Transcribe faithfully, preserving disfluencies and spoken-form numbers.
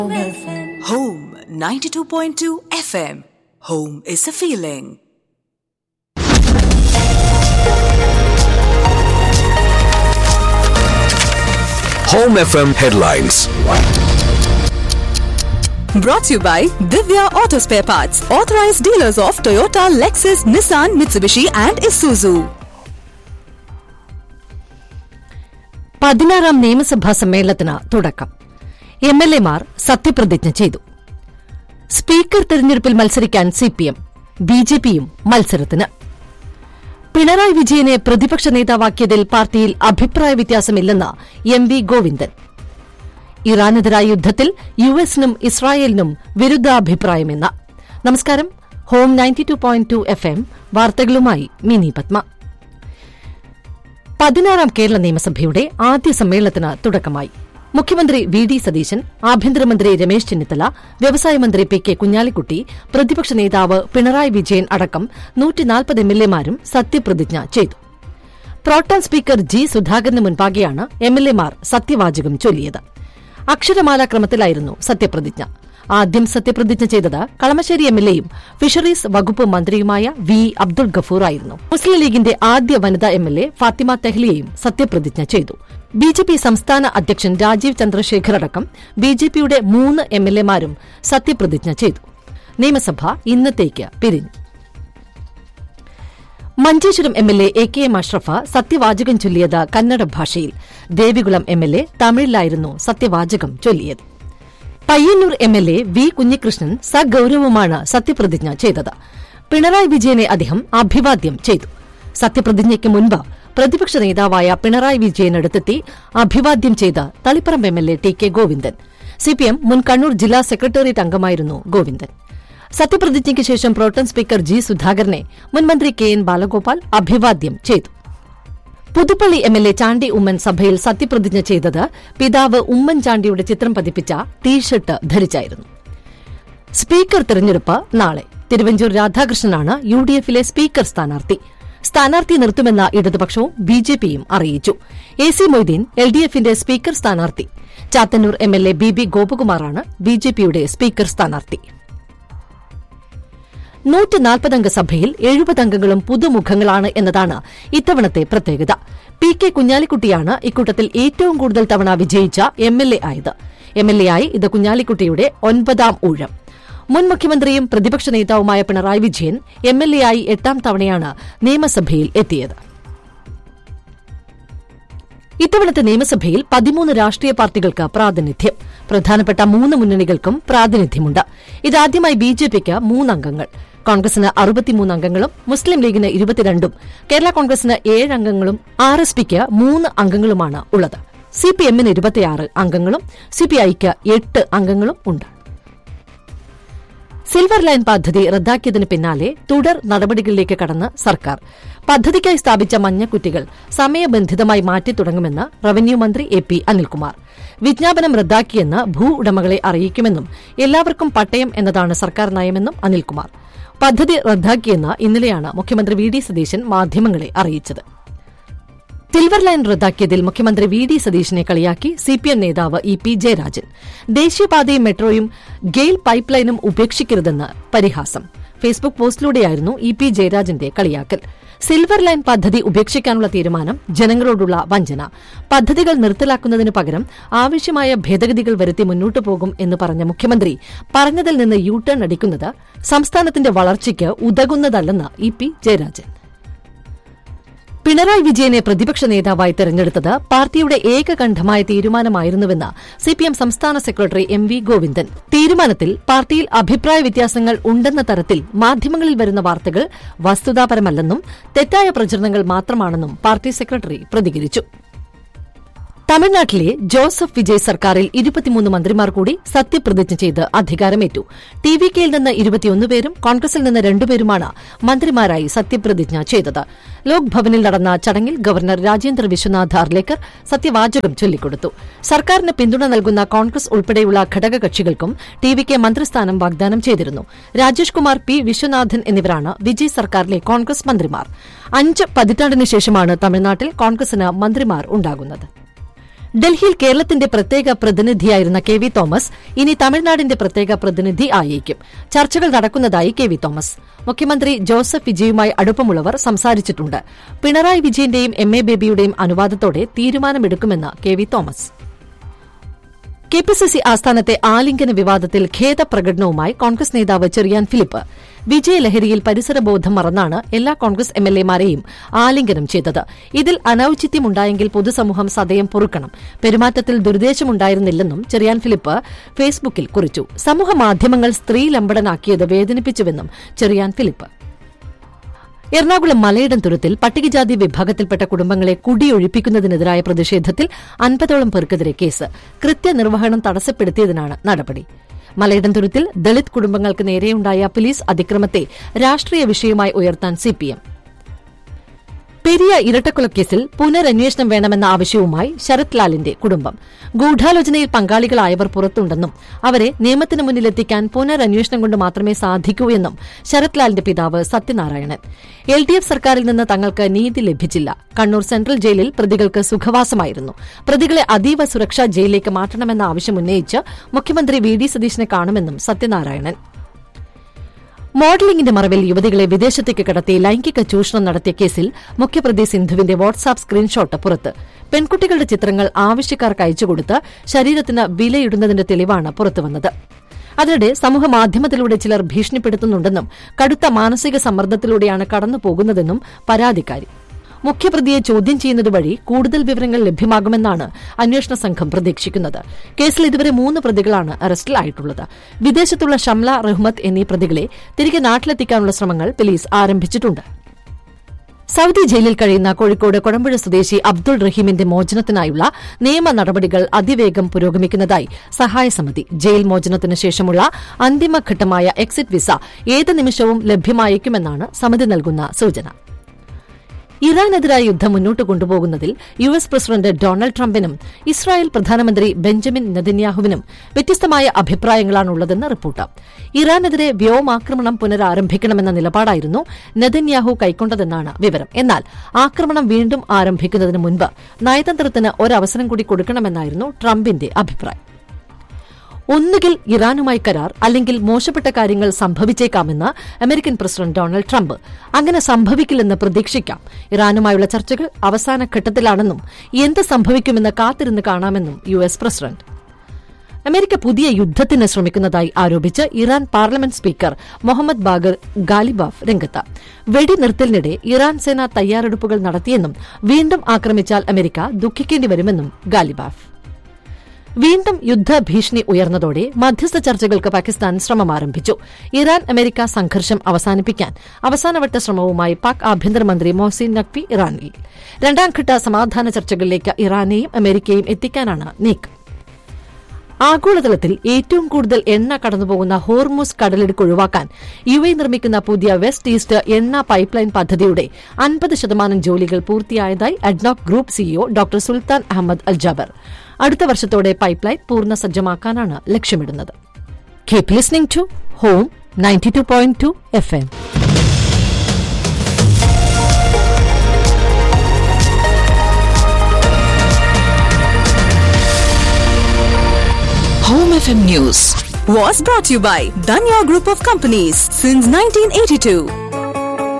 Home ninety-two point two F M. Home is a feeling. Home F M headlines. Brought to you by Divya Auto Spare Parts, authorized dealers of Toyota, Lexus, Nissan, Mitsubishi and Isuzu. പതിനാറാം നിയമസഭാ സമ്മേളനത്തിന് തുടക്കം. M L എമാർ സത്യപ്രതിജ്ഞ ചെയ്തു. Speaker തെരഞ്ഞെടുപ്പിൽ മത്സരിക്കാൻ CPM, ബിജെപിയും മത്സരത്തിന്. പിണറായി വിജയനെ പ്രതിപക്ഷ നേതാവാക്കിയതിൽ പാർട്ടിയിൽ അഭിപ്രായ വ്യത്യാസമില്ലെന്ന് എം വി ഗോവിന്ദൻ. ഇറാനെതിരായ യുദ്ധത്തിൽ യുഎസിനും ഇസ്രായേലിനും വിരുദ്ധാഭിപ്രായമെന്ന്. നമസ്കാരം. Home ninety two point two F M വാർത്തകളുമായി മിനി പത്മ. പതിനാറാം കേരള നിയമസഭയുടെ ആദ്യ സമ്മേളനത്തിന് തുടക്കമായി. മുഖ്യമന്ത്രി വി ഡി സതീശൻ, ആഭ്യന്തരമന്ത്രി രമേശ് ചെന്നിത്തല, വ്യവസായ മന്ത്രി പി കെ കുഞ്ഞാലിക്കുട്ടി, പ്രതിപക്ഷ നേതാവ് പിണറായി വിജയൻ അടക്കം നൂറ്റിനാൽപ്പത് എം എൽ എമാരും സത്യപ്രതിജ്ഞ ചെയ്തു. പ്രോട്ടം സ്പീക്കർ ജി സുധാകരന് മുൻപാകെയാണ് എം എൽ എമാർ സത്യവാചകം ചൊല്ലിയത്. അക്ഷരമാലാക്രമത്തിലായിരുന്നു സത്യപ്രതിജ്ഞ. ആദ്യം സത്യപ്രതിജ്ഞ ചെയ്തത് കളമശ്ശേരി എം എൽ എയും ഫിഷറീസ് വകുപ്പ് മന്ത്രിയുമായ വി അബ്ദുൾ ഗഫൂർ ആയിരുന്നു. മുസ്ലിം ലീഗിന്റെ ആദ്യ വനിതാ എം എൽ എ ഫാത്തിമ തെഹ്ലിയയും സത്യപ്രതിജ്ഞ ചെയ്തു. ബി ജെ പി സംസ്ഥാന അധ്യക്ഷൻ രാജീവ് ചന്ദ്രശേഖർ അടക്കം ബി ജെ പിയുടെ മൂന്ന് എം എൽ എമാരും സത്യപ്രതിജ്ഞ ചെയ്തു. നിയമസഭ ഇന്നത്തേക്ക് പിരിഞ്ഞു. Manjeshwaram M L A A K M Ashraf സത്യവാചകം ചൊല്ലിയത് കന്നഡ ഭാഷയിൽ. ദേവികുളം എം എൽ എ തമിഴിലായിരുന്നു സത്യവാചകം ചൊല്ലിയത്. Payyanur M L A V Kunhikrishnan സഗൌരവമാണ് സത്യപ്രതിജ്ഞ ചെയ്തത്. പിണറായി വിജയനെ അദ്ദേഹം അഭിവാദ്യം ചെയ്തു. സത്യപ്രതിജ്ഞയ്ക്ക് മുൻപ് പ്രതിപക്ഷ നേതാവായ പിണറായി വിജയനടുത്തെത്തി അഭിവാദ്യം ചെയ്ത് Taliparamba M L A T K Govindan. CPM മുൻ കണ്ണൂർ ജില്ലാ സെക്രട്ടേറിയറ്റ് അംഗമായിരുന്നു ഗോവിന്ദൻ. സത്യപ്രതിജ്ഞയ്ക്ക് ശേഷം പ്രോട്ടം സ്പീക്കർ ജി സുധാകരനെ മുൻമന്ത്രി കെ എൻ ബാലഗോപാൽ അഭിവാദ്യം ചെയ്തു. Puthuppally M L A Chandy Oommen സഭയിൽ സത്യപ്രതിജ്ഞ ചെയ്തത് പിതാവ് ഉമ്മൻചാണ്ടിയുടെ ചിത്രം പതിപ്പിച്ച ടീഷർട്ട് ധരിച്ചായിരുന്നു. സ്പീക്കർ തെരഞ്ഞെടുപ്പ് നാളെ. തിരുവഞ്ചൂർ രാധാകൃഷ്ണനാണ് യു ഡി എഫിലെ സ്പീക്കർ സ്ഥാനാർത്ഥി. സ്ഥാനാർത്ഥി നിർത്തുമെന്ന ഇടതുപക്ഷവും ബി ജെ പിയും അറിയിച്ചു. A C Moideen L D എഫിന്റെ സ്പീക്കർ സ്ഥാനാർത്ഥി. Chathannoor M L A B B ഗോപകുമാറാണ് B J പിയുടെ സ്പീക്കർ സ്ഥാനാർത്ഥി. നൂറ്റിനാൽപ്പതംഗ സഭയിൽ എഴുപത് അംഗങ്ങളും പുതുമുഖങ്ങളാണ് എന്നതാണ് ഇത്തവണത്തെ പ്രത്യേകത. പി കെ കുഞ്ഞാലിക്കുട്ടിയാണ് ഇക്കൂട്ടത്തിൽ ഏറ്റവും കൂടുതൽ തവണ വിജയിച്ച എം എൽ എ ആയത്. എം എൽ എ ആയി ഇത് കുഞ്ഞാലിക്കുട്ടിയുടെ ഒൻപതാം ഊഴം. മുൻ മുഖ്യമന്ത്രിയും പ്രതിപക്ഷ നേതാവുമായ Pinarayi Vijayan M L A ആയി എട്ടാം തവണയാണ് നിയമസഭയിൽ എത്തിയത്. ഇത്തവണത്തെ നിയമസഭയിൽ പതിമൂന്ന് രാഷ്ട്രീയ പാർട്ടികൾക്ക് പ്രാതിനിധ്യം. പ്രധാനപ്പെട്ട മൂന്ന് മുന്നണികൾക്കും പ്രാതിനിധ്യമുണ്ട്. ഇതാദ്യമായി ബി ജെ പിക്ക് മൂന്നംഗങ്ങൾ, കോൺഗ്രസിന് അറുപത്തിമൂന്ന് അംഗങ്ങളും മുസ്ലിം ലീഗിന് ഇരുപത്തിരണ്ടും കേരള കോൺഗ്രസിന് ഏഴ് അംഗങ്ങളും ആർ എസ് പിക്ക് മൂന്ന് അംഗങ്ങളുമാണ് ഉള്ളത്. സിപിഎമ്മിന് ഇരുപത്തിയാറ് അംഗങ്ങളും സിപിഐക്ക് എട്ട് അംഗങ്ങളും ഉണ്ട്. സിൽവർ ലൈൻ പദ്ധതി റദ്ദാക്കിയതിന് പിന്നാലെ തുടർ നടപടികളിലേക്ക് കടന്ന് സർക്കാർ. പദ്ധതിക്കായി സ്ഥാപിച്ച മഞ്ഞക്കുറ്റികൾ സമയബന്ധിതമായി മാറ്റി തുടങ്ങുമെന്ന് റവന്യൂ മന്ത്രി എ പി അനിൽകുമാർ. വിജ്ഞാപനം റദ്ദാക്കിയെന്ന് ഭൂ ഉടമകളെ അറിയിക്കുമെന്നും എല്ലാവർക്കും പട്ടയം എന്നതാണ് സർക്കാർ നയമെന്നും അനിൽകുമാർ. പദ്ധതി റദ്ദാക്കിയെന്ന് ഇന്നലെയാണ് മുഖ്യമന്ത്രി വി ഡി സതീശൻ മാധ്യമങ്ങളെ അറിയിച്ചത്. സിൽവർ ലൈൻ റദ്ദാക്കിയതിൽ മുഖ്യമന്ത്രി വി ഡി സതീശനെ കളിയാക്കി സിപിഎം നേതാവ് E P Jayarajan. ദേശീയപാതയും മെട്രോയും GAIL pipe ലൈനും ഉപേക്ഷിക്കരുതെന്ന് പരിഹാസം. ഫേസ്ബുക്ക് പോസ്റ്റിലൂടെയായിരുന്നു ഇ പി ജയരാജന്റെ കളിയാക്കൽ. സിൽവർ ലൈൻ പദ്ധതി ഉപേക്ഷിക്കാനുള്ള തീരുമാനം ജനങ്ങളോടുള്ള വഞ്ചന. പദ്ധതികൾ നിർത്തലാക്കുന്നതിനു പകരം ആവശ്യമായ ഭേദഗതികൾ വരുത്തി മുന്നോട്ടു പോകും എന്ന് പറഞ്ഞ മുഖ്യമന്ത്രി പറഞ്ഞതിൽ നിന്ന് യു ടേൺ അടിക്കുന്നത് സംസ്ഥാനത്തിന്റെ വളർച്ചയ്ക്ക് ഉതകുന്നതല്ലെന്ന് ഇ പി ജയരാജൻ. പിണറായി വിജയനെ പ്രതിപക്ഷ നേതാവായി തെരഞ്ഞെടുത്തത് പാർട്ടിയുടെ ഏകകണ്ഠമായ തീരുമാനമായിരുന്നുവെന്ന് സിപിഎം സംസ്ഥാന സെക്രട്ടറി എം വി ഗോവിന്ദൻ. തീരുമാനത്തിൽ പാർട്ടിയിൽ അഭിപ്രായ വ്യത്യാസങ്ങൾ ഉണ്ടെന്ന തരത്തിൽ മാധ്യമങ്ങളിൽ വരുന്ന വാർത്തകൾ വസ്തുതാപരമല്ലെന്നും തെറ്റായ പ്രചരണങ്ങൾ മാത്രമാണെന്നും പാർട്ടി സെക്രട്ടറി പ്രതികരിച്ചു. തമിഴ്നാട്ടിലെ ജോസഫ് വിജയ് സർക്കാരിൽ ഇരുപത്തിമൂന്ന് മന്ത്രിമാർ കൂടി സത്യപ്രതിജ്ഞ ചെയ്ത് അധികാരമേറ്റു. ടി വി കെയിൽ നിന്ന് ഇരുപത്തിയൊന്ന് പേരും കോൺഗ്രസിൽ നിന്ന് രണ്ടുപേരുമാണ് മന്ത്രിമാരായി സത്യപ്രതിജ്ഞ ചെയ്തത്. ലോക്ഭവനിൽ നടന്ന ചടങ്ങിൽ ഗവർണർ രാജേന്ദ്ര വിശ്വനാഥ് അർലേക്കർ സത്യവാചകം ചൊല്ലിക്കൊടുത്തു. സർക്കാരിന് പിന്തുണ നൽകുന്ന കോൺഗ്രസ് ഉൾപ്പെടെയുള്ള ഘടകകക്ഷികൾക്കും ടി വി കെ മന്ത്രിസ്ഥാനം വാഗ്ദാനം ചെയ്തിരുന്നു. രാജേഷ് കുമാർ, പി വിശ്വനാഥൻ എന്നിവരാണ് വിജയ് സർക്കാരിലെ കോൺഗ്രസ് മന്ത്രിമാർ. അഞ്ച് പതിറ്റാണ്ടിന് ശേഷമാണ് തമിഴ്നാട്ടിൽ കോൺഗ്രസിന് മന്ത്രിമാർ ഉണ്ടാകുന്നത്. ഡൽഹിയിൽ കേരളത്തിന്റെ പ്രത്യേക പ്രതിനിധിയായിരുന്ന കെ വി തോമസ് ഇനി തമിഴ്നാടിന്റെ പ്രത്യേക പ്രതിനിധി ആയേക്കും. ചർച്ചകൾ നടക്കുന്നതായി കെ വി തോമസ്. മുഖ്യമന്ത്രി ജോസഫ് വിജയുമായി അടുപ്പമുള്ളവർ സംസാരിച്ചിട്ടുണ്ട്. പിണറായി വിജയന്റെയും എം എ ബേബിയുടെയും അനുവാദത്തോടെ തീരുമാനമെടുക്കുമെന്ന് K V Thomas. K P C C ആസ്ഥാനത്തെ ആലിംഗന വിവാദത്തിൽ ഖേദപ്രകടനവുമായി കോൺഗ്രസ് നേതാവ് ചെറിയാൻ ഫിലിപ്പ്. വിജയലഹരിയിൽ പരിസരബോധം മറന്നാണ് എല്ലാ കോൺഗ്രസ് എം എൽ എമാരെയും ആലിംഗനം ചെയ്തത്. ഇതിൽ അനൌചിത്യമുണ്ടായെങ്കിൽ പൊതുസമൂഹം സദയം പൊറുക്കണം. പെരുമാറ്റത്തിൽ ദുരുദ്ദേശമുണ്ടായിരുന്നില്ലെന്നും ചെറിയാൻ ഫിലിപ്പ് ഫേസ്ബുക്കിൽ കുറിച്ചു. സമൂഹമാധ്യമങ്ങൾ സ്ത്രീലമ്പടനാക്കിയത് വേദനിപ്പിച്ചുവെന്നും ചെറിയാൻ ഫിലിപ്പ്. എറണാകുളം മലയിടം തുരുത്തിൽ പട്ടികജാതി വിഭാഗത്തിൽപ്പെട്ട കുടുംബങ്ങളെ കുടിയൊഴിപ്പിക്കുന്നതിനെതിരായ പ്രതിഷേധത്തിൽ അൻപതോളം പേർക്കെതിരെ കേസ്. കൃത്യനിർവഹണം തടസ്സപ്പെടുത്തിയതിനാണ് നടപടി. മലയിടം തുരുത്തിൽ ദളിത് കുടുംബങ്ങൾക്ക് നേരെയുണ്ടായ പോലീസ് അതിക്രമത്തെ രാഷ്ട്രീയ വിഷയമായി ഉയർത്താൻ സിപിഎം. പെരിയ ഇരട്ടക്കൊലക്കേസിൽ പുനരന്വേഷണം വേണമെന്ന ആവശ്യവുമായി ശരത് ലാലിന്റെ കുടുംബം. ഗൂഢാലോചനയിൽ പങ്കാളികളായവർ പുറത്തുണ്ടെന്നും അവരെ നിയമത്തിന് മുന്നിലെത്തിക്കാൻ പുനരന്വേഷണം കൊണ്ട് മാത്രമേ സാധിക്കൂ എന്നും ശരത് ലാലിന്റെ പിതാവ് സത്യനാരായണൻ. എൽ ഡി എഫ് സർക്കാരിൽ നിന്ന് തങ്ങൾക്ക് നീതി ലഭിച്ചില്ല. കണ്ണൂർ സെൻട്രൽ ജയിലിൽ പ്രതികൾക്ക് സുഖവാസമായിരുന്നു. പ്രതികളെ അതീവ സുരക്ഷാ ജയിലിലേക്ക് മാറ്റണമെന്ന ആവശ്യം ഉന്നയിച്ച് മുഖ്യമന്ത്രി വി ഡി സതീശനെ കാണുമെന്നും സത്യനാരായണൻ. മോഡലിംഗിന്റെ മറവിൽ യുവതികളെ വിദേശത്തേക്ക് കടത്തി ലൈംഗിക ചൂഷണം നടത്തിയ കേസിൽ മുഖ്യപ്രതി സിന്ധുവിന്റെ വാട്സാപ്പ് സ്ക്രീൻഷോട്ട് പുറത്ത്. പെൺകുട്ടികളുടെ ചിത്രങ്ങൾ ആവശ്യക്കാർക്ക് അയച്ചുകൊടുത്ത് ശരീരത്തിന് വിലയിടുന്നതിന്റെ തെളിവാണ് പുറത്തുവന്നത്. അതിനിടെ സമൂഹമാധ്യമത്തിലൂടെ ചിലർ ഭീഷണിപ്പെടുത്തുന്നുണ്ടെന്നും കടുത്ത മാനസിക സമ്മർദ്ദത്തിലൂടെയാണ് കടന്നുപോകുന്നതെന്നും പരാതിക്കാരി. മുഖ്യപ്രതിയെ ചോദ്യം ചെയ്യുന്നതുവഴി കൂടുതൽ വിവരങ്ങൾ ലഭ്യമാകുമെന്നാണ് അന്വേഷണ സംഘം പ്രതീക്ഷിക്കുന്നത്. കേസിൽ ഇതുവരെ മൂന്ന് പ്രതികളാണ് അറസ്റ്റിലായിട്ടുള്ളത്. വിദേശത്തുള്ള ഷംല, റഹ്മത്ത് എന്നീ പ്രതികളെ തിരികെ നാട്ടിലെത്തിക്കാനുള്ള ശ്രമങ്ങൾ പോലീസ് ആരംഭിച്ചിട്ടുണ്ട്. സൌദി ജയിലിൽ കഴിയുന്ന കോഴിക്കോട് കൊടമ്പുഴ സ്വദേശി അബ്ദുൾ റഹീമിന്റെ മോചനത്തിനായുള്ള നിയമ നടപടികൾ അതിവേഗം പുരോഗമിക്കുന്നതായി സഹായസമിതി. ജയിൽ മോചനത്തിന് ശേഷമുള്ള അന്തിമഘട്ടമായ എക്സിറ്റ് വിസ ഏത് നിമിഷവും ലഭ്യമായേക്കുമെന്നാണ് സമിതി നൽകുന്ന സൂചന. ഇറാനെതിരായ യുദ്ധം മുന്നോട്ട് കൊണ്ടുപോകുന്നതിൽ U S president Donald ട്രംപിനും Israel പ്രധാനമന്ത്രി ബെഞ്ചമിൻ നെതന്യാഹുവിനും വ്യത്യസ്തമായ അഭിപ്രായങ്ങളാണുള്ളതെന്ന് റിപ്പോർട്ട്. ഇറാനെതിരെ വ്യോമാക്രമണം പുനരാരംഭിക്കണമെന്ന നിലപാടായിരുന്നു നെതന്യാഹു കൈക്കൊണ്ടതെന്നാണ് വിവരം. എന്നാൽ ആക്രമണം വീണ്ടും ആരംഭിക്കുന്നതിന് മുൻപ് നയതന്ത്രത്തിന് ഒരവസരം കൂടി കൊടുക്കണമെന്നായിരുന്നു ട്രംപിന്റെ അഭിപ്രായം. ഒന്നുകിൽ ഇറാനുമായി കരാർ, അല്ലെങ്കിൽ മോശപ്പെട്ട കാര്യങ്ങൾ സംഭവിച്ചേക്കാമെന്ന് അമേരിക്കൻ പ്രസിഡന്റ് ഡൊണാൾഡ് ട്രംപ്. അങ്ങനെ സംഭവിക്കില്ലെന്ന് പ്രതീക്ഷിക്കാം. ഇറാനുമായുള്ള ചർച്ചകൾ അവസാന ഘട്ടത്തിലാണെന്നും എന്ത് സംഭവിക്കുമെന്ന് കാത്തിരുന്ന് കാണാമെന്നും യു എസ് പ്രസിഡന്റ്. അമേരിക്ക പുതിയ യുദ്ധത്തിന് ശ്രമിക്കുന്നതായി ആരോപിച്ച് Iran parliament speaker Mohammad Bagher Ghalibaf രംഗത്ത്. വെടിനിർത്തലിനിടെ ഇറാൻ സേന തയ്യാറെടുപ്പുകൾ നടത്തിയെന്നും വീണ്ടും ആക്രമിച്ചാൽ അമേരിക്ക ദുഃഖിക്കേണ്ടി വരുമെന്നും ഗാലിബാഫ്. വീണ്ടും യുദ്ധഭീഷണി ഉയർന്നതോടെ മധ്യസ്ഥ ചർച്ചകൾക്ക് പാകിസ്ഥാൻ ശ്രമം ആരംഭിച്ചു. ഇറാൻ അമേരിക്ക സംഘർഷം അവസാനിപ്പിക്കാൻ അവസാനവട്ട ശ്രമവുമായി പാക് ആഭ്യന്തരമന്ത്രി മൊഹ്സിൻ നഖ്വി ഇറാനിൽ. രണ്ടാംഘട്ട സമാധാന ചർച്ചകളിലേക്ക് ഇറാനെയും അമേരിക്കയും എത്തിക്കാനാണ് നീക്കം. ആഗോളതലത്തിൽ ഏറ്റവും കൂടുതൽ എണ്ണ കടന്നുപോകുന്ന ഹോർമുസ് കടലിടുക്ക് ഒഴിവാക്കാൻ യു എ നിർമ്മിക്കുന്ന പുതിയ വെസ്റ്റ് ഈസ്റ്റ് എണ്ണ പൈപ്പ് ലൈൻ പദ്ധതിയുടെ അൻപത് ശതമാനം ജോലികൾ പൂർത്തിയായതായി അഡ്നോക് ഗ്രൂപ്പ് സിഇഒ ഡോക്ടർ സുൽത്താൻ അഹമ്മദ് അൽ ജബർ. അടുത്ത വർഷത്തോടെ പൈപ്പ് ലൈൻ പൂർണ്ണ സജ്ജമാക്കാനാണ് ലക്ഷ്യമിടുന്നത്. Keep listening to home ninety two point two F M. Home F M News was brought to you by Danya Group of Companies since nineteen eighty-two.